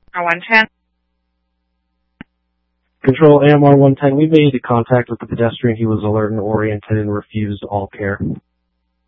R110. Control AMR 110, we made contact with the pedestrian. He was alert and oriented and refused all care.